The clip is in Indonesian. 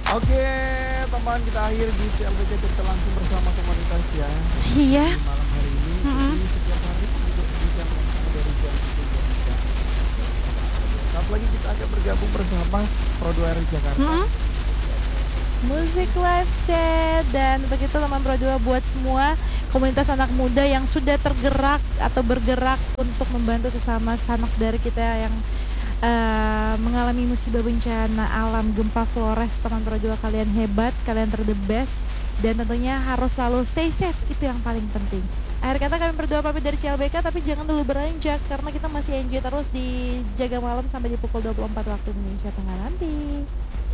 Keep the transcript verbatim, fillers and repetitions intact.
Oke, teman kita akhir di C L B K Cerita Langsung bersama komunitas ya. Iya. Di malam hari ini, Mhm. jadi setiap hari juga berbincang langsung dari jam tujuh hingga jam saat lagi kita akan bergabung bersama Pro dua R Jakarta. Mhm. Musik live chat dan begitu teman Pro dua buat semua komunitas anak muda yang sudah tergerak atau bergerak untuk membantu sesama sanak saudara kita yang uh, mengalami musibah bencana alam gempa Flores. Teman Pro dua kalian hebat, kalian ter the best dan tentunya harus selalu stay safe, itu yang paling penting. Akhir kata kami berdua pamit dari C L B K, tapi jangan dulu beranjak karena kita masih enjoy terus di Jaga Malam sampai di pukul dua puluh empat waktu Indonesia Tengah nanti.